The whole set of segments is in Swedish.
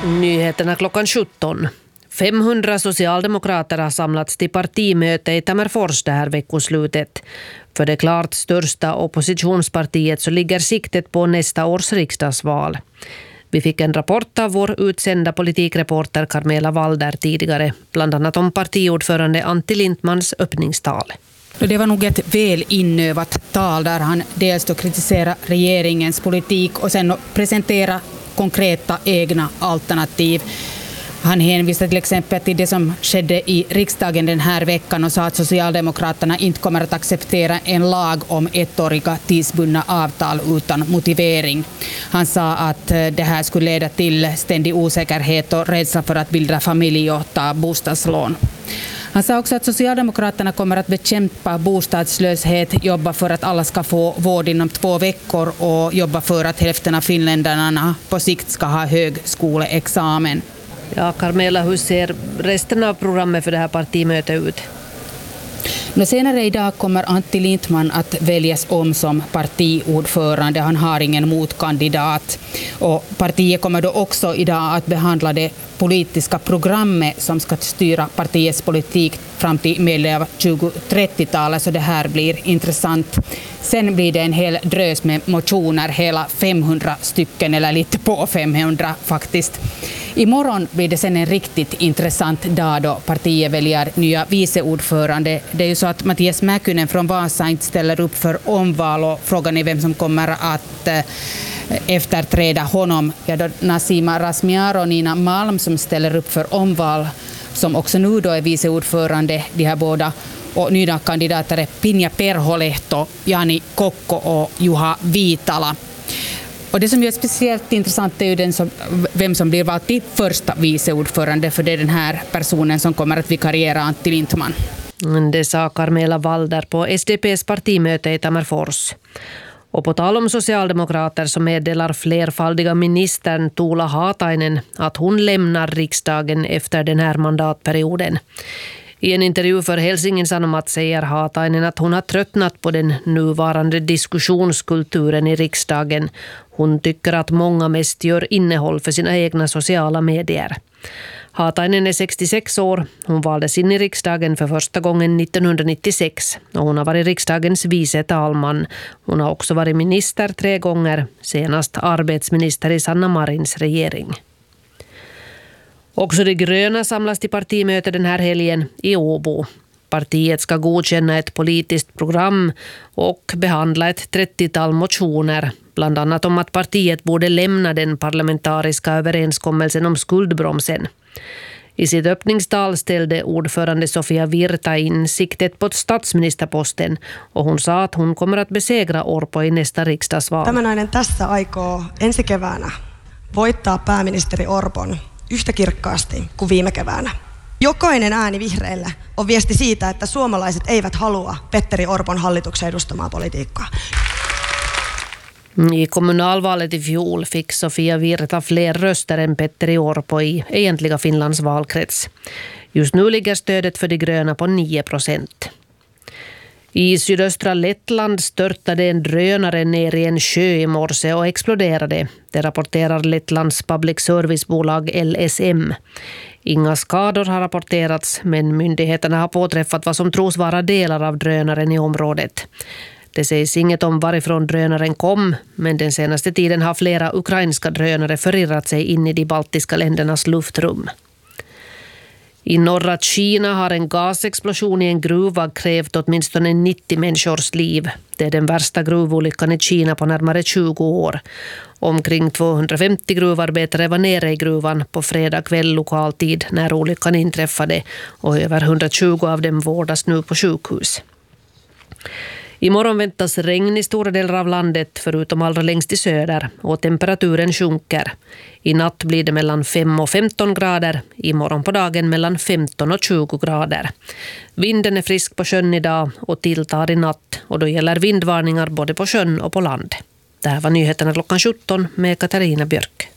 Nyheterna klockan 17. 500 socialdemokrater har samlats till partimöte i Tammerfors det här veckoslutet. För det klart största oppositionspartiet så ligger siktet på nästa års riksdagsval. Vi fick en rapport av vår utsända politikreporter Carmela Walder tidigare, bland annat om partiordförande Antti Lindmans öppningstal. Det var nog ett väl inövat tal där han dels då kritiserar regeringens politik och sen presentera konkreta egna alternativ. Han hänvisade till exempel till det som skedde i riksdagen den här veckan och sa att Socialdemokraterna inte kommer att acceptera en lag om ettåriga tidsbundna avtal utan motivering. Han sa att det här skulle leda till ständig osäkerhet och rädsla för att bilda familj och ta bostadslån. Han sa också att Socialdemokraterna kommer att bekämpa bostadslöshet, jobba för att alla ska få vård inom 2 veckor och jobba för att hälften av finländarna på sikt ska ha högskoleexamen. Ja, Carmela, hur ser resten av programmet för det här partimötet ut? Senare idag kommer Antti Lindman att väljas om som partiordförande. Han har ingen motkandidat. Och partiet kommer då också idag att behandla det politiska programmet som ska styra partiets politik fram till medel av 2030-talet, så det här blir intressant. Sen blir det en hel drös med motioner, hela 500 stycken eller lite på 500 faktiskt. Imorgon blir det sen en riktigt intressant dag då partiet väljer nya viceordförande. Det är ju så att Mattias Mäkynen från Vasa inte ställer upp för omval och frågan är vem som kommer att efterträda honom. Ja, då Nasima Razmyar och Nina Malm som ställer upp för omval, som också nu då är viceordförande, de här båda. Och nya kandidater är Pinja Perholehto, Jani Kokko och Juha Viitala. Och det som är speciellt intressant är ju vem som blir vald till första viceordförande, för det är den här personen som kommer att vikariera Antti Lindman. Det sa Carmela Walder på SDP:s partimöte i Tammerfors. Och på tal om socialdemokrater så meddelar flerfaldiga ministern Tuula Haatainen att hon lämnar riksdagen efter den här mandatperioden. I en intervju för Helsingin Sanomat säger Haatainen att hon har tröttnat på den nuvarande diskussionskulturen i riksdagen. Hon tycker att många mest gör innehåll för sina egna sociala medier. Haatainen är 66 år. Hon valdes in i riksdagen för första gången 1996 och hon har varit riksdagens vice talman. Hon har också varit minister 3 gånger, senast arbetsminister i Sanna Marins regering. Också de gröna samlas till partimöte den här helgen i Åbo. Partiet ska godkänna ett politiskt program och behandla ett 30-tal motioner, bland annat om att partiet borde lämna den parlamentariska överenskommelsen om skuldbromsen. I sitt öppningstal ställde ordförande Sofia Virta in siktet på statsministerposten och hon sa att hon kommer att besegra Orpo i nästa riksdagsval. Tämä nainen tässä aikoo ensi keväänä voittaa pääministeri Orpon yhtä kirkkaasti kuin viime keväänä. Jokainen ääni vihreille on viesti siitä, että suomalaiset eivät halua Petteri Orpon hallituksen edustamaa politiikkaa. I kommunalvalet i fjol fick Sofia Virta fler röster än Petteri Orpo i egentliga Finlands valkrets. Just nu ligger stödet för de gröna på 9%. I sydöstra Lettland störtade en drönare ner i en sjö i morse och exploderade. Det rapporterar Lettlands public servicebolag LSM. Inga skador har rapporterats, men myndigheterna har påträffat vad som tros vara delar av drönaren i området. Det sägs inget om varifrån drönaren kom, men den senaste tiden har flera ukrainska drönare förirrat sig in i de baltiska ländernas luftrum. I norra Kina har en gasexplosion i en gruva krävt åtminstone 90 människors liv. Det är den värsta gruvolyckan i Kina på närmare 20 år. Omkring 250 gruvarbetare var nere i gruvan på fredag kväll lokal tid när olyckan inträffade och över 120 av dem vårdas nu på sjukhus. Imorgon väntas regn i stora delar av landet förutom allra längst i söder och temperaturen sjunker. I natt blir det mellan 5 och 15 grader, imorgon på dagen mellan 15 och 20 grader. Vinden är frisk på sjön idag och tilltar i natt och då gäller vindvarningar både på sjön och på land. Det här var nyheterna klockan 17 med Katarina Björk.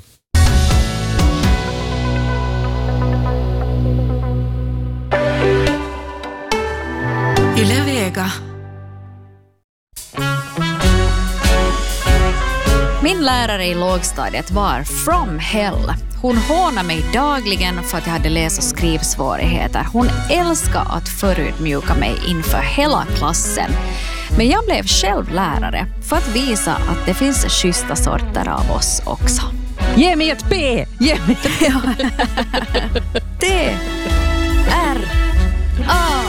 Yle Vega. En lärare i lågstadiet var from hell. Hon hånade mig dagligen för att jag hade läs- och skrivsvårigheter. Hon älskade att förutmjuka mig inför hela klassen. Men jag blev själv lärare för att visa att det finns schyssta sorter av oss också. Ge mig ett B! Ge mig ett B! D-R-A.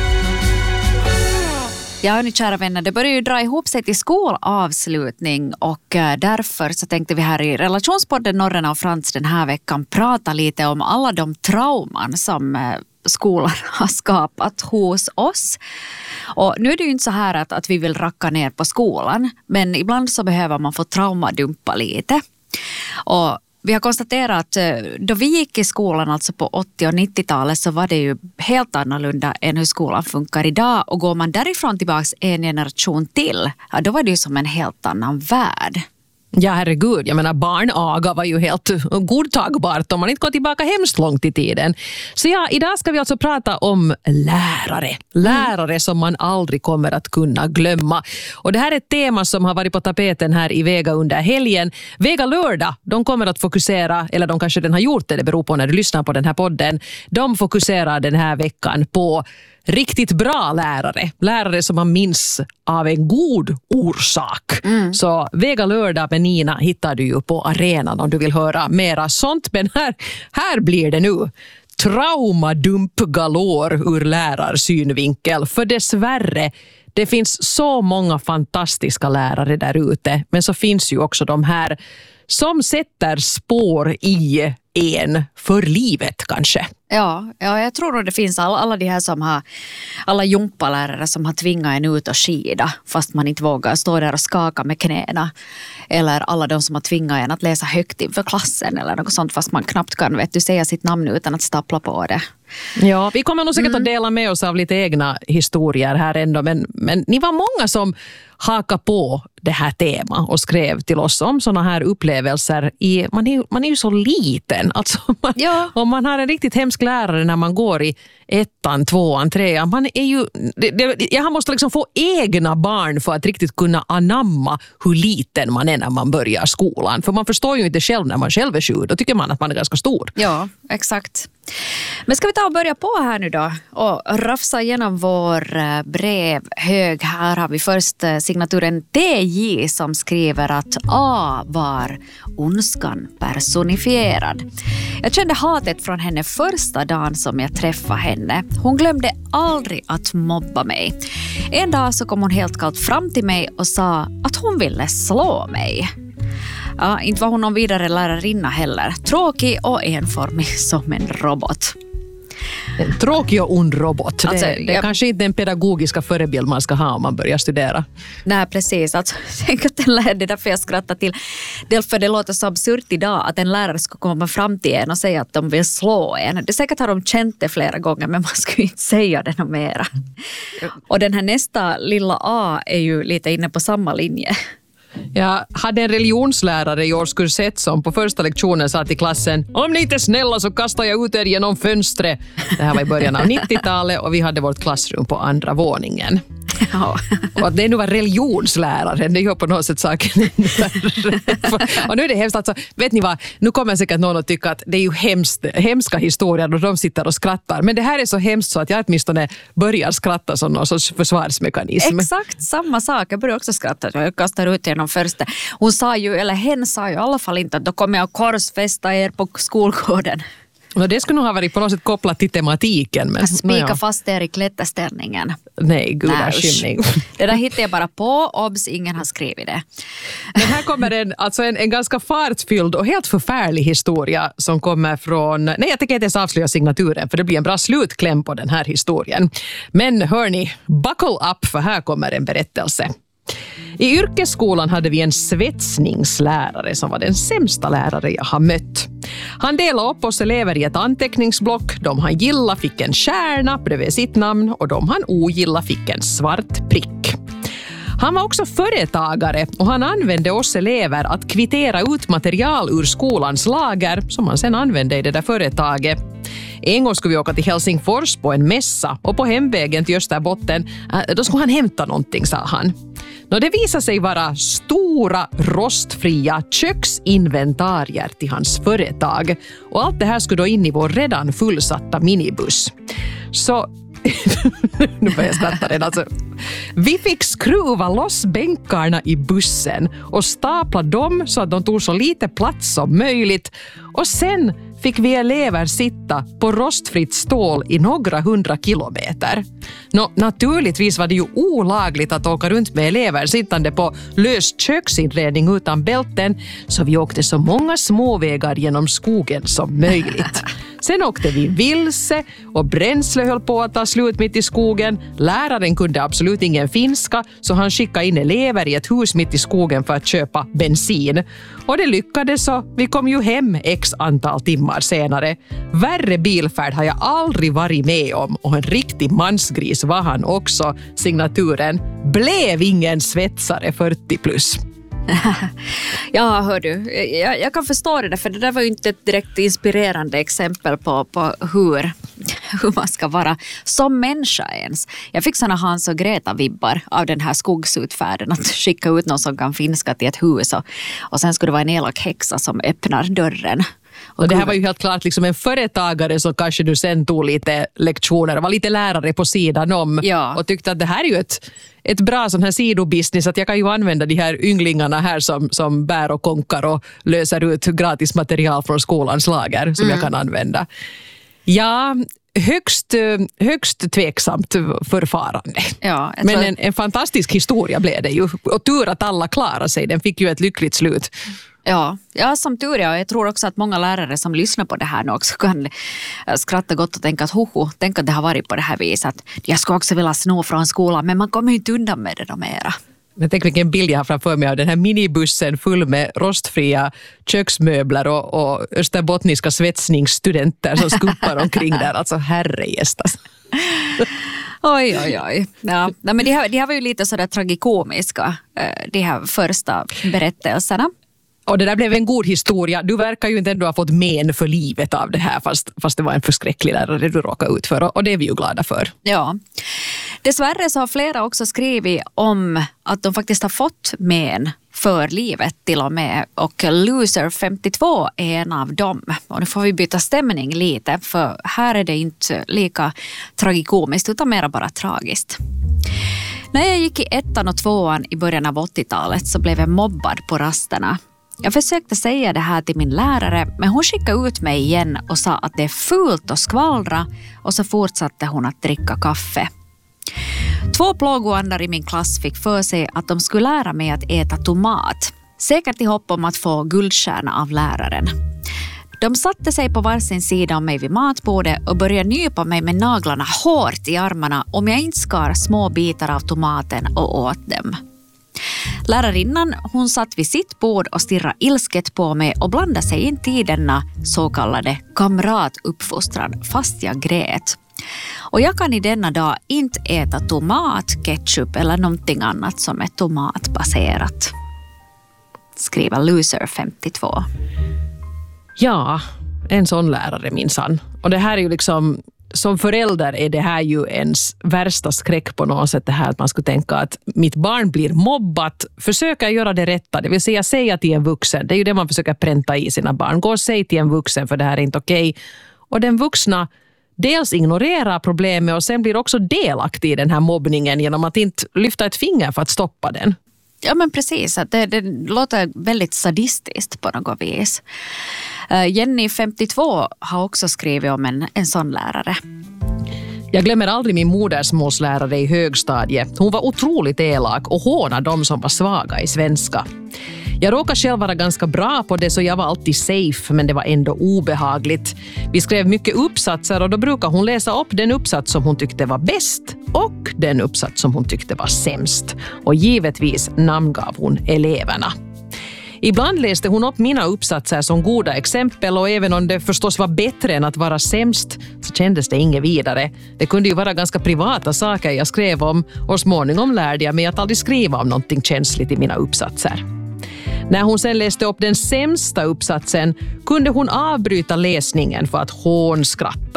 Ja, hörni, kära vänner, det börjar ju dra ihop sig till skolavslutning och därför så tänkte vi här i Relationspodden Norrena och Frans den här veckan prata lite om alla de trauman som skolan har skapat hos oss. Och nu är det ju inte så här att vi vill racka ner på skolan, men ibland så behöver man få traumadumpa lite. Och vi har konstaterat att då vi gick i skolan alltså på 80- och 90-talet så var det ju helt annorlunda än hur skolan funkar idag. Och går man därifrån tillbaka en generation till, ja, då var det ju som en helt annan värld. Ja, herregud. Jag menar, barnaga var ju helt godtagbart om man inte går tillbaka hemskt långt i tiden. Så ja, idag ska vi alltså prata om lärare. Lärare som man aldrig kommer att kunna glömma. Och det här är ett tema som har varit på tapeten här i Vega under helgen. Vega lördag, de kommer att fokusera, eller de kanske den har gjort det beror på när du lyssnar på den här podden. De fokuserar den här veckan på riktigt bra lärare. Lärare som man minns av en god orsak. Så Vega lördag med Nina hittar du ju på arenan om du vill höra mera sånt. Men här blir det nu traumadump galore ur lärarsynvinkel. För dessvärre, det finns så många fantastiska lärare där ute. Men så finns ju också de här som sätter spår i en för livet kanske. Ja, jag tror att det finns alla de här som har, alla jumpalärare som har tvingat en ut och skida fast man inte vågar stå där och skaka med knäna. Eller alla de som har tvingat en att läsa högt inför klassen eller något sånt fast man knappt kan säga sitt namn utan att stapla på det. Ja, vi kommer nog säkert att dela med oss av lite egna historier här ändå. Men ni var många som hakade på det här temat och skrev till oss om såna här upplevelser. Man är ju så liten. Alltså, om man har en riktigt hemsk lärare när man går i 1:an, 2:an, 3:an. Man är ju, jag måste liksom få egna barn för att riktigt kunna anamma hur liten man är när man börjar skolan. För man förstår ju inte själv när man själv är 7. Då tycker man att man är ganska stor. Ja, exakt. Men ska vi ta och börja på här nu då och rafsa igenom vår brevhög. Här har vi först signaturen TJ som skriver att A var ondskan personifierad. Jag kände hatet från henne första dagen som jag träffade henne. Hon glömde aldrig att mobba mig. En dag så kom hon helt kallt fram till mig och sa att hon ville slå mig. Ja, inte var hon någon vidare lärarinna heller. Tråkig och enformig som en robot. En tråkig och ond robot. Alltså, det är kanske inte den pedagogiska förebild man ska ha om man börjar studera. Nej, precis. Alltså, tänk att det är därför jag skrattar till. Dels för det låter så absurt idag att en lärare ska komma fram till en och säga att de vill slå en. Det säkert har de känt det flera gånger men man ska ju inte säga det något mera. Och den här nästa lilla A är ju lite inne på samma linje. Jag hade en religionslärare i årskurs 1 som på första lektionen sa till klassen: om ni inte är snälla så kastar jag ut er genom fönstret. Det här var i början av 90-talet och vi hade vårt klassrum på andra våningen. Ja. Och att det nu var religionsläraren, det gör på något sätt saken. Och nu är det hemskt, alltså, vet ni vad, nu kommer säkert någon att tycka att det är ju hemska historier och de sitter och skrattar. Men det här är så hemskt så att jag åtminstone börjar skratta som någon sorts försvarsmekanism. Exakt samma sak, jag börjar också skratta. Jag kastar ut genom första. Hon sa ju, eller hen sa ju i alla fall inte att då kommer jag korsfästa er på skolgården. Och det skulle nog ha varit på något sätt kopplat till tematiken. Men, spika fast er i klätterställningen. Nej, gudaskymning. Det där hittar jag bara på. Obs, ingen har skrivit det. Men här kommer en ganska fartfylld och helt förfärlig historia som kommer från... Nej, jag tänker inte ens avslöja signaturen för det blir en bra slutkläm på den här historien. Men hörni, buckle up för här kommer en berättelse. I yrkesskolan hade vi en svetsningslärare som var den sämsta lärare jag har mött. Han delade upp oss elever i ett anteckningsblock. De han gilla fick en stjärna bredvid sitt namn och de han ogilla fick en svart prick. Han var också företagare och han använde oss elever att kvittera ut material ur skolans lager som han sen använde i det där företaget. En gång skulle vi åka till Helsingfors på en mässa och på hemvägen till Österbotten då skulle han hämta någonting, sa han. Det visar sig vara stora rostfria köksinventarier till hans företag. Och allt det här skulle då in i vår redan fullsatta minibuss. Så nu börjar jag skratta redan. Alltså. Vi fick skruva loss bänkarna i bussen och stapla dem så att de tog så lite plats som möjligt. Och sen fick vi elever sitta på rostfritt stål i några 100 kilometer. Naturligtvis var det ju olagligt att åka runt med elever sittande på lös köksinredning utan bälten, så vi åkte så många småvägar genom skogen som möjligt. Sen åkte vi vilse och bränsle höll på att ta slut mitt i skogen. Läraren kunde absolut ingen finska, så han skickade in elever i ett hus mitt i skogen för att köpa bensin. Och det lyckades, så vi kom ju hem x antal timmar senare. Värre bilfärd har jag aldrig varit med om, och en riktig mansgris var han också. Signaturen: blev ingen svetsare 40 plus. Ja, hör du. Jag kan förstå det där, för det där var ju inte ett direkt inspirerande exempel på hur man ska vara som människa ens. Jag fick såna Hans och Greta-vibbar av den här skogsutfärden, att skicka ut någon som kan finska till ett hus och sen skulle det vara en elak häxa som öppnar dörren. Och det här var ju helt klart liksom en företagare som kanske du sen tog lite lektioner, var lite lärare på sidan om, ja, och tyckte att det här är ju ett bra sån här sidobusiness, att jag kan ju använda de här ynglingarna här som bär och konkar och löser ut gratis material från skolans lager som jag kan använda. Ja, högst tveksamt förfarande. Ja, men en fantastisk historia blev det ju. Och tur att alla klarade sig. Den fick ju ett lyckligt slut. Ja, som tur är. Jag tror också att många lärare som lyssnar på det här nu också kan skratta gott och tänka att tänk att det har varit på det här viset. Jag ska också vilja sno från skolan, men man kommer ju inte undan med det då mera. Jag tänker vilken bild jag har framför mig av den här minibussen full med rostfria köksmöbler och österbottniska svetsningsstudenter som skuppar omkring där. Alltså herrejästas. Oj. Ja, men de här var ju lite sådär tragikomiska, de här första berättelserna. Och det där blev en god historia. Du verkar ju inte ändå ha fått men för livet av det här, fast det var en förskräcklig lärare du råkade ut för. Och det är vi ju glada för. Ja. Dessvärre så har flera också skrivit om att de faktiskt har fått men för livet till och med. Och Loser 52 är en av dem. Och nu får vi byta stämning lite, för här är det inte lika tragikomiskt utan mer bara tragiskt. När jag gick i 1:an och 2:an i början av 80-talet så blev jag mobbad på rasterna. Jag försökte säga det här till min lärare, men hon skickade ut mig igen och sa att det är fult att skvallra, och så fortsatte hon att dricka kaffe. 2 plågoandar i min klass fick för sig att de skulle lära mig att äta tomat, säkert i hopp om att få guldstjärna av läraren. De satte sig på varsin sida om mig vid matbordet och började nypa mig med naglarna hårt i armarna om jag inte skar små bitar av tomaten och åt dem. Lärarinnan, hon satt vid sitt bord och stirrade ilsket på mig och blandade sig in i denna så kallade kamratuppfostran fast jag grät. Och jag kan i denna dag inte äta tomat, ketchup eller någonting annat som är tomatbaserat. Skriver Loser 52. Ja, en sån lärare minsann. Och det här är ju liksom, som förälder är det här ju ens värsta skräck på något sätt, det här att man skulle tänka att mitt barn blir mobbat, försöka göra det rätta, det vill säga till en vuxen. Det är ju det man försöker pränta i sina barn. Gå och säg till en vuxen, för det här är inte okej. Och den vuxna dels ignorerar problemet och sen blir också delaktig i den här mobbningen genom att inte lyfta ett finger för att stoppa den. Ja, men precis. Att det låter väldigt sadistiskt på något vis. Jenny 52 har också skrivit om en sån lärare. Jag glömmer aldrig min modersmålslärare i högstadiet. Hon var otroligt elak och hånade de som var svaga i svenska. Jag råkade själv vara ganska bra på det, så jag var alltid safe, men det var ändå obehagligt. Vi skrev mycket uppsatser och då brukade hon läsa upp den uppsats som hon tyckte var bäst och den uppsats som hon tyckte var sämst. Och givetvis namngav hon eleverna. Ibland läste hon upp mina uppsatser som goda exempel, och även om det förstås var bättre än att vara sämst så kändes det inget vidare. Det kunde ju vara ganska privata saker jag skrev om, och småningom lärde jag mig att aldrig skriva om någonting känsligt i mina uppsatser. När hon sen läste upp den sämsta uppsatsen kunde hon avbryta läsningen för att hånskratta.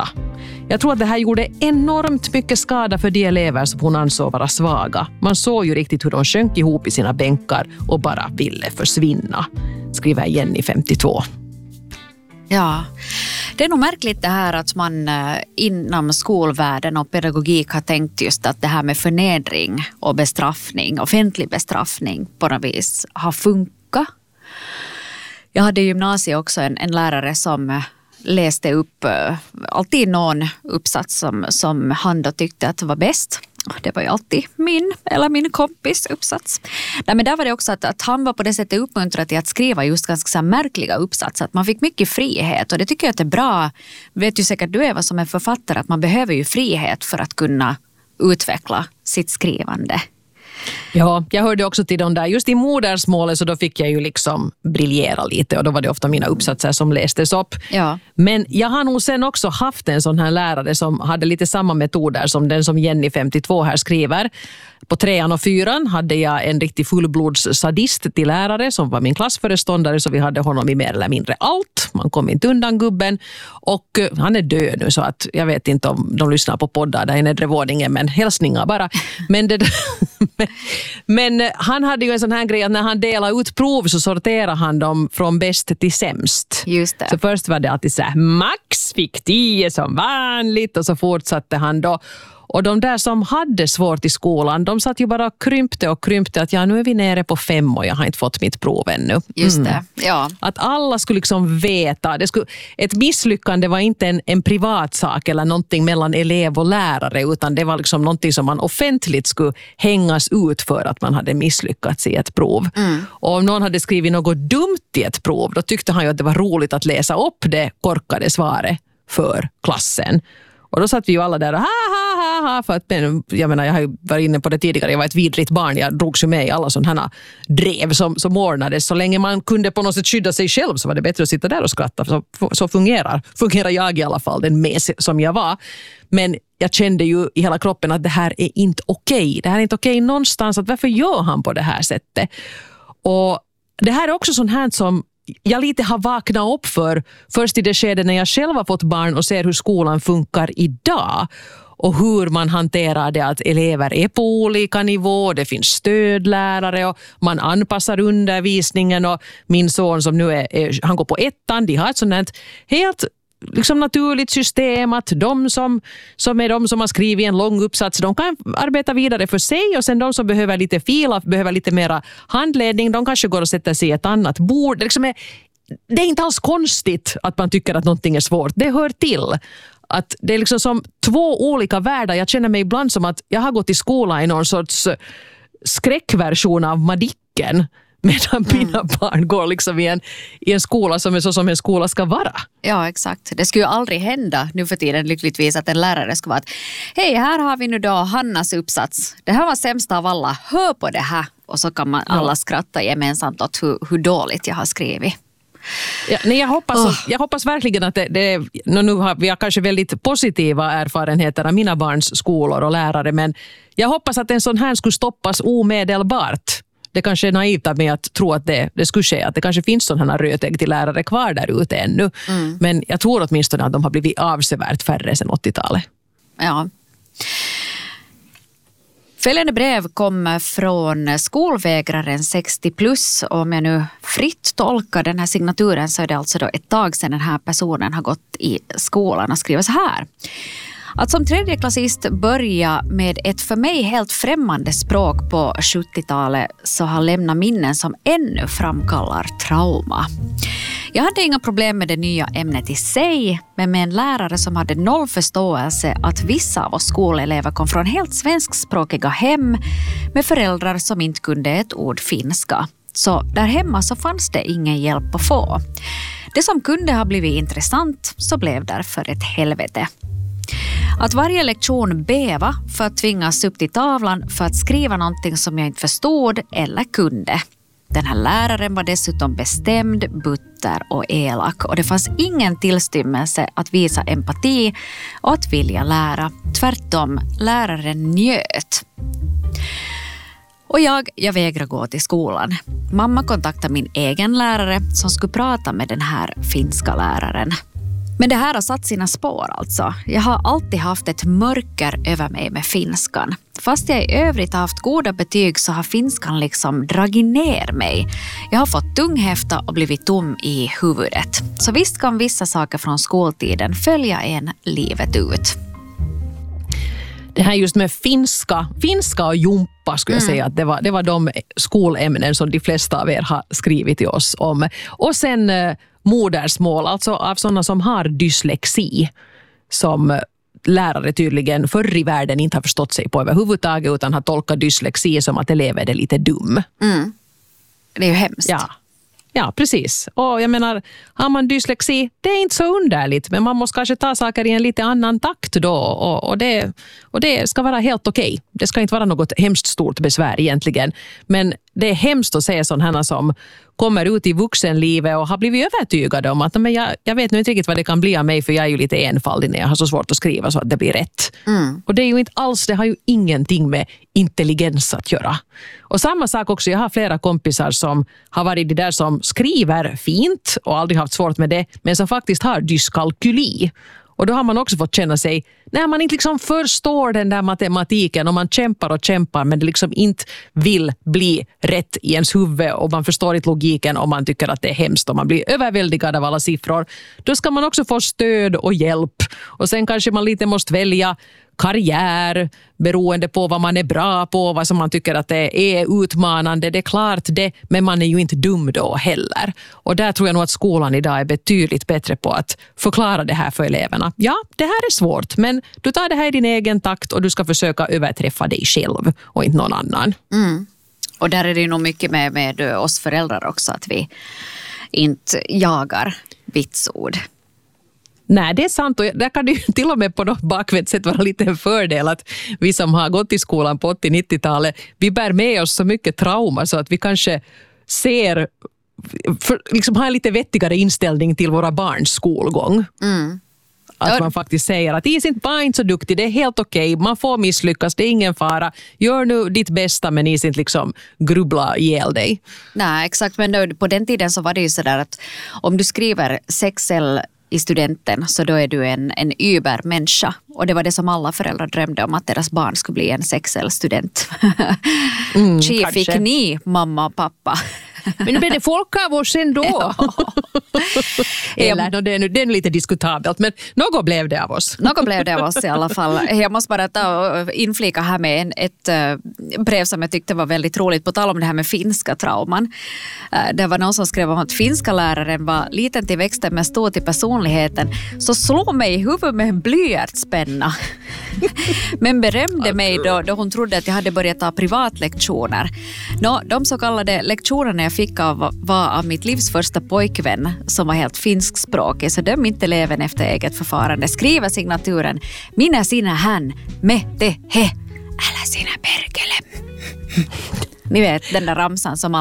jag tror att det här gjorde enormt mycket skada för de elever som hon ansåg vara svaga. Man såg ju riktigt hur de sjönk ihop i sina bänkar och bara ville försvinna, skriver Jenny 52. Ja, det är nog märkligt det här att man inom skolvärlden och pedagogik har tänkt just att det här med förnedring och bestraffning, offentlig bestraffning på något vis har funkat. Jag hade i gymnasiet också en lärare som läste upp alltid någon uppsats som han då tyckte att var bäst. Det var ju alltid min kompis uppsats. Nej, men där var det också att han var på det sättet uppmuntrad till att skriva just ganska så märkliga uppsatser. Att man fick mycket frihet och det tycker jag att det är bra. Vet ju säkert du, Eva, som är författare, att man behöver ju frihet för att kunna utveckla sitt skrivande. Ja, jag hörde också till de där, just i modersmålet så då fick jag ju liksom briljera lite och då var det ofta mina uppsatser som lästes upp. Ja. Men jag har nog sen också haft en sån här lärare som hade lite samma metoder som den som Jenny 52 här skriver. På 3:an och 4:an hade jag en riktig fullblods sadist till lärare som var min klassföreståndare, så vi hade honom i mer eller mindre allt. Man kom inte undan gubben och han är död nu, så att jag vet inte om de lyssnar på poddar där i nedre våningen, men hälsningar bara. Men han hade ju en sån här grej att när han delade ut prov så sorterade han dem från bäst till sämst. Just det. Så först var det alltid så här, Max fick 10 som vanligt, och så fortsatte han då. Och de där som hade svårt i skolan, de satt ju bara och krympte att nu är vi nere på 5 och jag har inte fått mitt prov ännu. Just det, ja. Att alla skulle liksom veta. Ett misslyckande var inte en privat sak eller någonting mellan elev och lärare, utan det var liksom någonting som man offentligt skulle hängas ut för att man hade misslyckats i ett prov. Och om någon hade skrivit något dumt i ett prov, då tyckte han ju att det var roligt att läsa upp det korkade svaret för klassen. Och då satt vi ju alla där och ha, för att jag menar, jag har ju varit inne på det tidigare, jag var ett vidrigt barn, jag drogs ju med i alla sådana här drev som ordnades. Så länge man kunde på något sätt skydda sig själv så var det bättre att sitta där och skratta. Så fungerar jag i alla fall, den mes som jag var. Men jag kände ju i hela kroppen att det här är inte okej. Det här är inte okej någonstans, att varför gör han på det här sättet? Och det här är också sånt här som jag lite har vaknat upp för först i det skede när jag själv har fått barn och ser hur skolan funkar idag och hur man hanterar det att elever är på olika nivå, det finns stödlärare och man anpassar undervisningen. Och min son som nu han går på 1:an, de har ett sånt här helt liksom naturligt system att de som är de som har skrivit en lång uppsats, de kan arbeta vidare för sig, och sen de som behöver lite fila, behöver lite mera handledning, de kanske går och sätter sig i ett annat bord. Det är inte alls konstigt att man tycker att någonting är svårt. Det hör till. Att det är liksom som 2 olika världar. Jag känner mig ibland som att jag har gått i skolan i någon sorts skräckversion av Madicken. Medan mina barn går liksom i en skola som är så som en skola ska vara. Ja, exakt. Det skulle ju aldrig hända nu för tiden lyckligtvis att en lärare ska vara att hej, här har vi nu då Hannas uppsats. Det här var sämst av alla. Hör på det här. Och så kan man alla skratta gemensamt åt hur dåligt jag har skrivit. Ja, nej, jag hoppas verkligen att nu har vi kanske väldigt positiva erfarenheter av mina barns skolor och lärare, men jag hoppas att en sån här skulle stoppas omedelbart. Det kanske är naivt av mig att tro att det skulle ske, att det kanske finns sådana rötägg till lärare kvar där ute ännu. Men jag tror åtminstone att de har blivit avsevärt färre sedan 80-talet. Ja. Följande brev kom från skolvägraren 60+. Om jag nu fritt tolkar den här signaturen så är det alltså då ett tag sedan den här personen har gått i skolan och skriver så här. Att som 3:e-klassist börja med ett för mig helt främmande språk på 70-talet så har lämnat minnen som ännu framkallar trauma. Jag hade inga problem med det nya ämnet i sig, men med en lärare som hade noll förståelse att vissa av oss skolelever kom från helt svenskspråkiga hem med föräldrar som inte kunde ett ord finska. Så där hemma så fanns det ingen hjälp att få. Det som kunde ha blivit intressant så blev därför ett helvete. Att varje lektion beva för att tvingas upp till tavlan för att skriva någonting som jag inte förstod eller kunde. Den här läraren var dessutom bestämd, butter och elak, och det fanns ingen tillstymmelse att visa empati och att vilja lära. Tvärtom, läraren njöt. Och jag vägrade gå till skolan. Mamma kontaktade min egen lärare som skulle prata med den här finska läraren. Men det här har satt sina spår alltså. Jag har alltid haft ett mörker över mig med finskan. Fast jag i övrigt har haft goda betyg så har finskan liksom dragit ner mig. Jag har fått tunghäfta och blivit tom i huvudet. Så visst kan vissa saker från skoltiden följa en livet ut. Det här just med finska och jumpa skulle jag säga att det var de skolämnen som de flesta av er har skrivit till oss om. Och sen modersmål, alltså av sådana som har dyslexi, som lärare tydligen förr i världen inte har förstått sig på överhuvudtaget utan har tolkat dyslexi som att elever är lite dum. Mm. Det är ju hemskt. Ja, precis. Och jag menar, har man dyslexi, det är inte så underligt, men man måste kanske ta saker i en lite annan takt då och det ska vara helt okej. Det ska inte vara något hemskt stort besvär egentligen, men det är hemskt att se sådana som kommer ut i vuxenlivet och har blivit övertygade om att men jag vet nu inte riktigt vad det kan bli av mig för jag är ju lite enfaldig när jag har så svårt att skriva så att det blir rätt. Och det är ju inte alls, det har ju ingenting med intelligens att göra. Och samma sak också, jag har flera kompisar som har varit det där som skriver fint och aldrig haft svårt med det, men som faktiskt har dyskalkyli. Och då har man också fått känna sig, när man inte liksom förstår den där matematiken och man kämpar men det liksom inte vill bli rätt i ens huvud och man förstår inte logiken och man tycker att det är hemskt och man blir överväldigad av alla siffror. Då ska man också få stöd och hjälp. Och sen kanske man lite måste välja karriär beroende på vad man är bra på, vad som man tycker att det är utmanande. Det är klart det, men man är ju inte dum då heller. Och där tror jag nog att skolan idag är betydligt bättre på att förklara det här för eleverna. Ja, det här är svårt, men du tar det här i din egen takt och du ska försöka överträffa dig själv och inte någon annan. Och där är det nog mycket med oss föräldrar också, att vi inte jagar vitsord. Nej, det är sant och där kan det ju till och med på något bakvänt sätt vara lite en fördel att vi som har gått i skolan på 80-90-talet, vi bär med oss så mycket trauma så att vi kanske ser, liksom har en lite vettigare inställning till våra barns skolgång. Att man faktiskt säger att is inte bara inte så duktig, det är helt okej, man får misslyckas, det är ingen fara. Gör nu ditt bästa men is inte liksom grubbla ihjäl dig. Nej, exakt, men på den tiden så var det ju sådär att om du skriver 6L i studenten så då är du en übermänniska. Och det var det som alla föräldrar drömde om, att deras barn skulle bli en 6L-student. Fick ni, mamma och pappa? Men nu blir det folk av oss ändå. Ja. Eller, det är lite diskutabelt, men något blev det av oss. Något blev det av oss i alla fall. Jag måste bara ta och inflika här med ett brev som jag tyckte var väldigt roligt på tal om det här med finska trauman. Det var någon som skrev om att finska läraren var liten till växten men stor till personligheten, så slog mig i huvudet med en blyertspenna. Men berömde mig då hon trodde att jag hade börjat ta privatlektioner. De så kallade lektionerna jag fick var av mitt livs första pojkvän som var helt finskspråkig, så döm inte eleven efter eget förfarande. Skriva signaturen minä sinä hän, me te he, älä sinä perkele. Ni vet den där ramsan som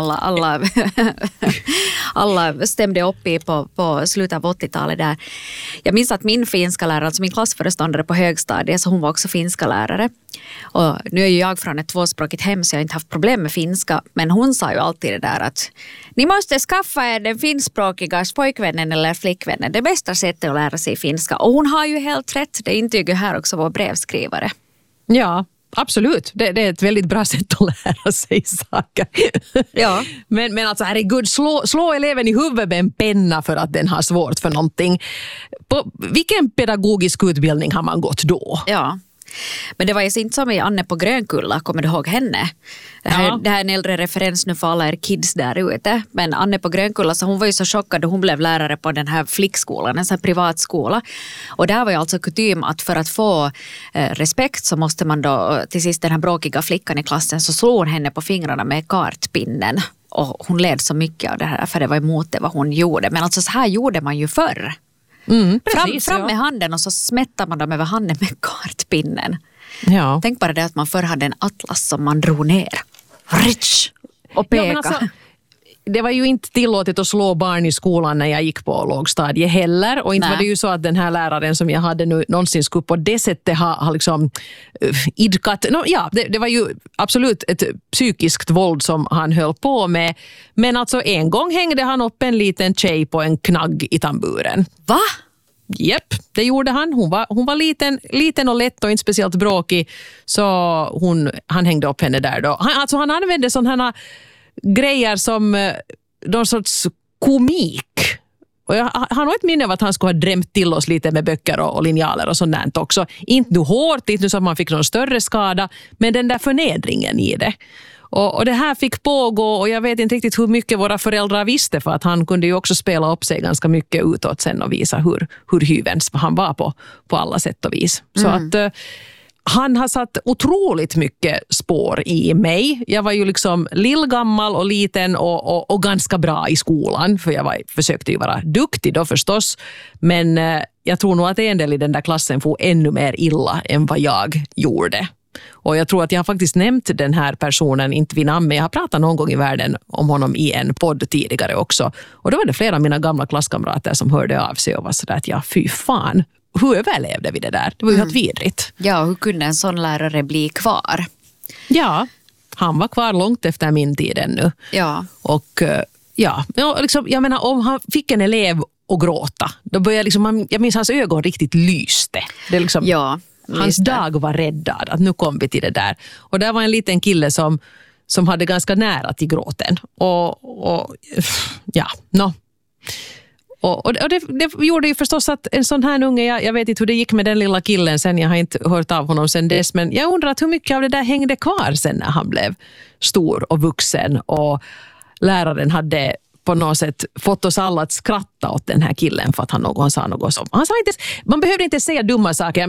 alla stämde upp i på slutet av 80-talet där. Jag minns att min finska lärare, alltså min klassföreståndare på högstadiet, så hon var också finska lärare. Och nu är ju jag från ett tvåspråkigt hem så jag har inte haft problem med finska, men hon sa ju alltid det där att ni måste skaffa er den finskspråkiga pojkvännen eller flickvännen. Det bästa sättet att lära sig finska. Och hon har ju helt rätt, det intyger här också vår brevskrivare. Ja. Absolut, det är ett väldigt bra sätt att lära sig saker. Ja. Men alltså herregud, slå eleven i huvudet med en penna för att den har svårt för någonting. På vilken pedagogisk utbildning har man gått då? Ja. Men det var ju inte som i Anne på Grönkulla, kommer du ihåg henne? Det här är en äldre referens nu för alla er kids där ute. Men Anne på Grönkulla, så hon var ju så chockad då hon blev lärare på den här flickskolan, en sån här privatskola. Och där var ju alltså kutym att för att få respekt så måste man då till sist den här bråkiga flickan i klassen, så slog hon henne på fingrarna med kartpinnen. Och hon led så mycket av det här för det var emot det vad hon gjorde. Men alltså så här gjorde man ju förr. Precis, fram med handen och så smättar man dem över handen med kartpinnen. Ja. Tänk bara det att man förr hade en atlas som man drog ner. Rich! Och peka. Ja, men alltså, det var ju inte tillåtet att slå barn i skolan när jag gick på lågstadie heller. Och inte var det ju så att den här läraren som jag hade nu någonsin skulle på det sättet ha liksom idkat. Det var ju absolut ett psykiskt våld som han höll på med. Men alltså en gång hängde han upp en liten tjej på en knagg i tamburen. Va? Japp, det gjorde han. Hon var liten och lätt och inte speciellt bråkig, så han hängde upp henne där då. Han använde sådana grejer som någon sorts komik. Och jag har nog ett minne av att han skulle ha drämt till oss lite med böcker och linjaler och sånt där också. Inte nu hårt, inte så att man fick någon större skada, men den där förnedringen i det. Och det här fick pågå, och jag vet inte riktigt hur mycket våra föräldrar visste, för att han kunde ju också spela upp sig ganska mycket utåt sen och visa hur hyvens han var på alla sätt och vis. Så att han har satt otroligt mycket spår i mig. Jag var ju liksom lillgammal och liten och ganska bra i skolan, för jag försökte ju vara duktig då förstås. Men jag tror nog att en del i den där klassen får ännu mer illa än vad jag gjorde. Och jag tror att jag har faktiskt nämnt den här personen, inte vid namn, men jag har pratat någon gång i världen om honom i en podd tidigare också. Och då var det flera av mina gamla klasskamrater som hörde av sig och var sådär att ja, fy fan, hur överlevde vi det där? Det var ju helt vidrigt. Ja, hur kunde en sån lärare bli kvar? Ja, han var kvar långt efter min tid ännu. Ja. Och ja, liksom, jag menar, om han fick en elev att gråta, då började liksom, jag minns hans ögon riktigt lyste. Det är liksom, ja. Hans dag var räddad, att nu kom vi till det där. Och där var en liten kille som hade ganska nära till gråten. Och ja, no. Och det gjorde ju förstås att en sån här unge, jag vet inte hur det gick med den lilla killen sen, jag har inte hört av honom sen dess, men jag undrar hur mycket av det där hängde kvar sen när han blev stor och vuxen, och läraren hade på något sätt fått oss alla att skratta åt den här killen för att han sa något som. Han sa inte, man behövde inte säga dumma saker.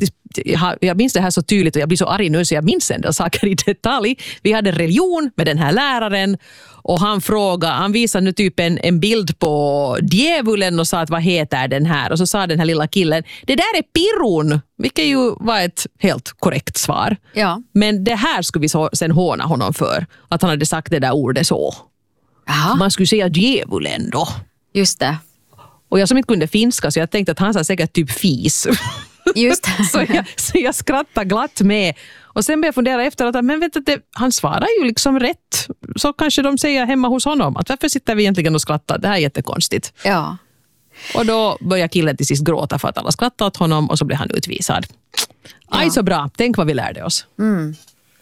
Jag minns det här så tydligt och jag blir så arg nu så jag minns en del saker i detalj. Vi hade religion med den här läraren och han visade nu typ en bild på djävulen och sa att vad heter den här? Och så sa den här lilla killen, det där är Pirun, vilket ju var ett helt korrekt svar. Ja. Men det här skulle vi sen håna honom för, att han hade sagt det där ordet så. Aha. Man skulle säga djävulen då. Just det. Och jag som inte kunde finska, så jag tänkte att han sa säkert typ fis. Just det. så jag skrattade glatt med. Och sen började jag fundera efter att men vet du, han svarar ju liksom rätt. Så kanske de säger hemma hos honom att varför sitter vi egentligen och skrattar? Det här är jättekonstigt. Ja. Och då började killen till sist gråta för att alla skrattade åt honom och så blev han utvisad. Aj så bra, tänk vad vi lärde oss. Mm.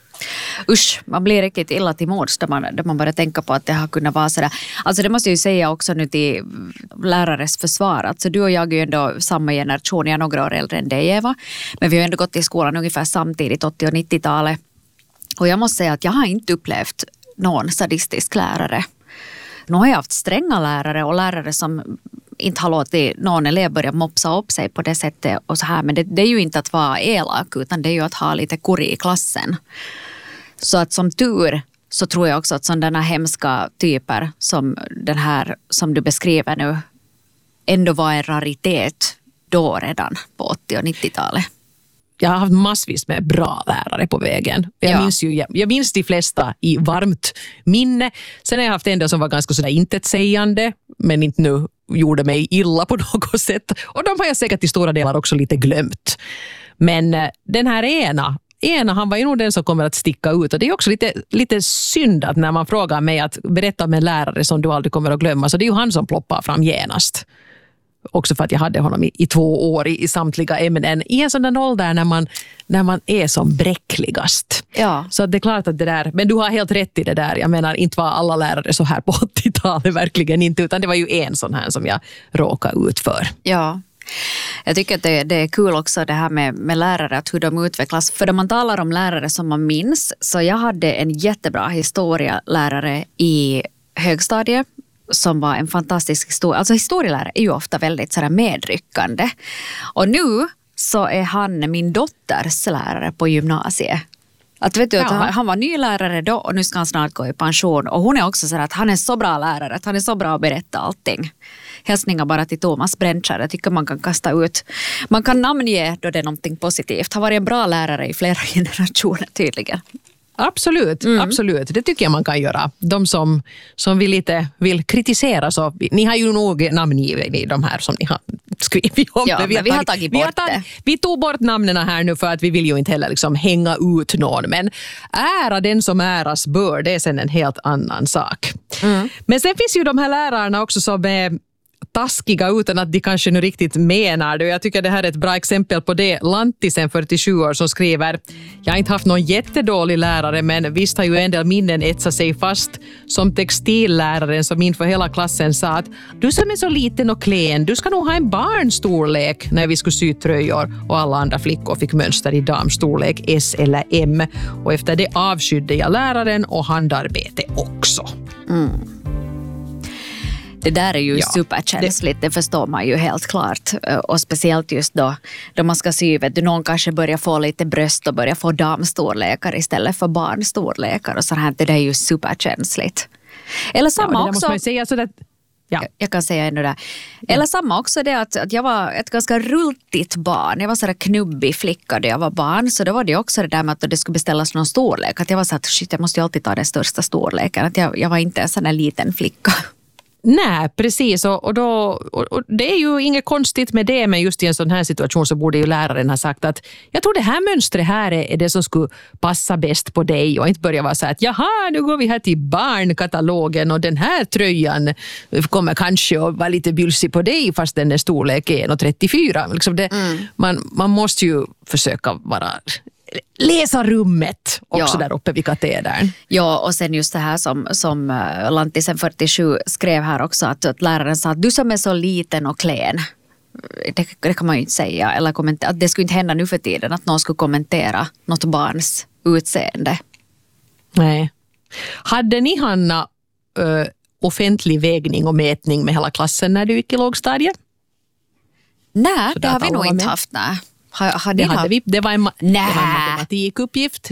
Usch, man blir riktigt illa till mods där man börjar tänka på att det har kunnat vara sådär. Alltså det måste jag ju säga också nu till lärares försvar. Alltså du och jag är ju ändå samma generation, jag är några år äldre än dig Eva. Men vi har ändå gått i skolan ungefär samtidigt, 80- och 90-talet. Och jag måste säga att jag har inte upplevt någon sadistisk lärare. Nu har jag haft stränga lärare och lärare som inte har låtit någon elev börja mopsa upp sig på det sättet och så här. Men det är ju inte att vara elak, utan det är ju att ha lite kurri i klassen. Så att som tur så tror jag också att sådana hemska typer som den här som du beskriver nu ändå var en raritet då redan på 80- och 90-talet. Jag har haft massvis med bra lärare på vägen. Jag minns de flesta i varmt minne. Sen har jag haft en del som var ganska sådär intetsägande, men inte nu gjorde mig illa på något sätt. Och de har jag säkert i stora delar också lite glömt. Men den här ena, han var ju nog den som kommer att sticka ut. Och det är också lite synd att när man frågar mig att berätta med en lärare som du aldrig kommer att glömma, så det är ju han som ploppar fram genast. Också för att jag hade honom i 2 år i samtliga ämnen. I en sån där ålder när man är som bräckligast. Ja. Så det är klart att det där, men du har helt rätt i det där. Jag menar, inte var alla lärare så här på 80-talet, verkligen inte. Utan det var ju en sån här som jag råkade ut för. Ja. Jag tycker att det är kul också det här med lärare, att hur de utvecklas. För när man talar om lärare som man minns, så jag hade en jättebra historielärare i högstadiet som var en fantastisk historia. Alltså historielärare är ju ofta väldigt sådär medryckande. Och nu så är han min dotters lärare på gymnasiet. Att vet du, att han var ny lärare då och nu ska han snart gå i pension. Och hon är också så att han är så bra lärare, att han är så bra att berätta allting. Hälsningar bara till Thomas Bräntskär. Jag tycker man kan kasta ut. Man kan namnge då det är någonting positivt. Han var en bra lärare i flera generationer tydligen. Absolut, absolut. Det tycker jag man kan göra. De som vi vill kritisera, så ni har ju nog namngivit i de här som ni har skrivit om. Ja, men vi har tagit bort det. Vi tog bort namnen här nu för att vi vill ju inte heller liksom hänga ut någon. Men ära den som äras bör, det är sen en helt annan sak. Men sen finns ju de här lärarna också som är taskiga utan att de kanske nu riktigt menar det. Jag tycker det här är ett bra exempel på det. Lantisen, 47 år, som skriver: jag har inte haft någon jättedålig lärare, men visst har ju en del minnen etsat sig fast. Som textilläraren som inför hela klassen sa att du som är så liten och klen, du ska nog ha en barnstorlek, när vi skulle sy tröjor och alla andra flickor fick mönster i damstorlek S eller M. Och efter det avskydde jag läraren och handarbete också. Det där är ju superkänsligt, det förstår man ju helt klart. Och speciellt just då man ska sy, vet du, någon kanske börjar få lite bröst och börjar få damstorlekar istället för barnstorlekar och så här, det där är ju superkänsligt. Eller samma också. Måste man säga så där. Ja. Jag kan säga ännu där. Eller samma också det att jag var ett ganska rultigt barn. Jag var sådär knubbig flicka då jag var barn. Så då var det också det där med att det skulle beställas någon storlek. Att jag var så att shit, jag måste ju alltid ta den största storleken. Att jag var inte en sån här liten flicka. Nej, precis. Och det är ju inget konstigt med det, men just i en sån här situation så borde ju läraren ha sagt att jag tror det här mönstret här är det som skulle passa bäst på dig, och inte börja vara så att jaha, nu går vi här till barnkatalogen och den här tröjan kommer kanske att vara lite bylsig på dig fast den är storlek 1,34. Liksom man måste ju försöka läsa rummet också där uppe vid katedern. Ja, och sen just det här som Lantisen 47 skrev här också, att läraren sa att du som är så liten och klen. Det kan man ju inte säga. Eller att det skulle inte hända nu för tiden att någon skulle kommentera något barns utseende. Nej. Hade ni, Hanna, offentlig vägning och mätning med hela klassen när du gick i lågstadiet? Nej, det har vi nog inte haft, nej. Det var en matematikuppgift.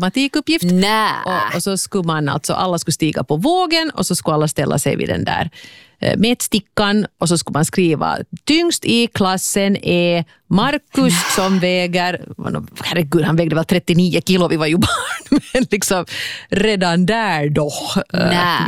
Och så skulle man alla skulle stiga på vågen och så skulle alla ställa sig vid den där mätstickan och så skulle man skriva tyngst i klassen är Markus som väger, herregud, han vägde väl 39 kilo, vi var ju barn, men liksom redan där då. Ja.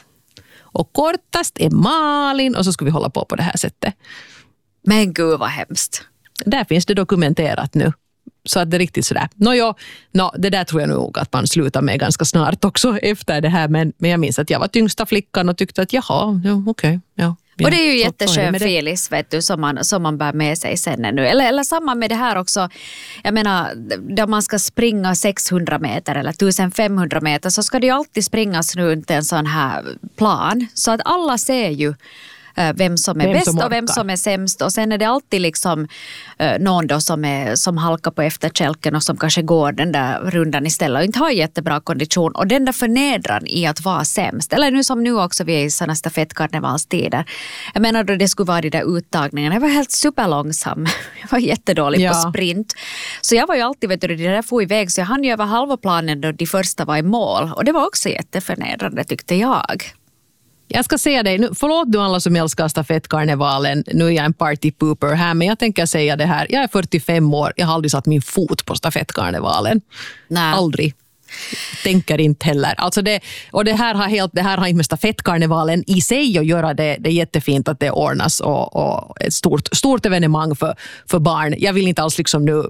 Och kortast är Malin, och så skulle vi hålla på det här sättet. Men gud vad hemskt. Där finns det dokumenterat nu. Så att det är riktigt sådär. Det där tror jag nog att man slutar med ganska snart också efter det här. Men jag minns att jag var tyngsta flickan och tyckte att okej. Ja. Och det är ju jätteskön filis, vet du, som man bär med sig sen nu. Eller samma med det här också. Jag menar, där man ska springa 600 meter eller 1500 meter så ska det ju alltid springas runt en sån här plan. Så att alla ser ju vem som är bäst och vem som är sämst. Och sen är det alltid liksom någon då som halkar på efterkälken och som kanske går den där rundan istället och inte har jättebra kondition. Och den där förnedran i att vara sämst. Eller nu som nu också, vi är i sådana stafettkarnevalstider. Jag menar då det skulle vara de där uttagningarna. Jag var helt superlångsam. Jag var jättedålig på sprint. Så jag var ju alltid, vet du, det där får iväg. Så jag hann ju över halva planen då de första var i mål. Och det var också jätteförnedrande, tyckte jag. Jag ska säga dig, nu, förlåt du alla som älskar stafettkarnevalen, nu är jag en partypooper här, men jag tänker säga det här, jag är 45 år, jag har aldrig satt min fot på stafettkarnevalen. Nej. Aldrig. Tänker inte heller. Alltså det här har inte med stafettkarnevalen i sig att göra. Det är jättefint att det ordnas och ett stort evenemang för barn. Jag vill inte alls liksom nu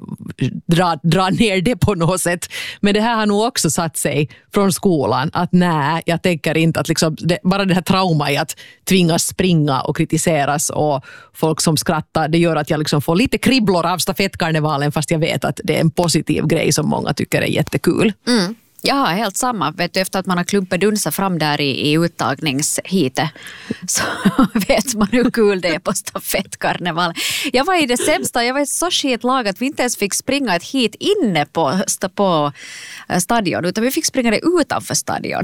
dra ner det på något sätt. Men det här har nog också satt sig från skolan att nej, jag tänker inte att liksom bara det här trauma i att tvingas springa och kritiseras och folk som skrattar, det gör att jag liksom får lite kribblor av stafettkarnevalen fast jag vet att det är en positiv grej som många tycker är jättekul. Mm. Ja, helt samma. Vet du, efter att man har klumpet dunsa fram där i uttagningshitet så vet man hur kul det är på stafettkarneval. Jag var i det sämsta, jag var så skitlag att vi inte ens fick springa ett hit inne på stadion, utan vi fick springa det utanför stadion.